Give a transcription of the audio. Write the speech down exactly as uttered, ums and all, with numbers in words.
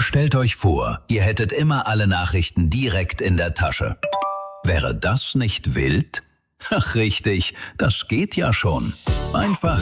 Stellt euch vor, ihr hättet immer alle Nachrichten direkt in der Tasche. Wäre das nicht wild? Ach richtig, das geht ja schon. Einfach